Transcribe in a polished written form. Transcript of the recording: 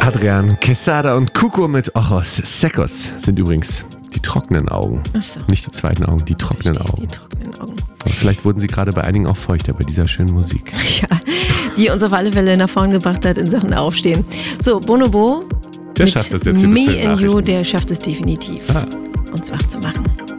Adrian Quesada und Cuco mit Ojos Secos sind übrigens die trockenen Augen. Ach so. Nicht die zweiten Augen, die trockenen Augen. Die trockenen Augen. Aber vielleicht wurden sie gerade bei einigen auch feuchter bei dieser schönen Musik. Ja, die uns auf alle Fälle nach vorn gebracht hat in Sachen Aufstehen. So, Bonobo. Der schafft das jetzt hier bis Me zu den and You, Nachrichten. der schafft es definitiv, uns wach zu machen.